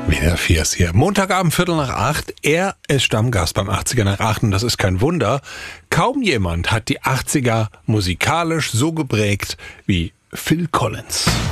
Wieder Fiers hier. Montagabend, 7:45. Er ist Stammgast beim 80er nach 8 und das ist kein Wunder. Kaum jemand hat die 80er musikalisch so geprägt wie Phil Collins.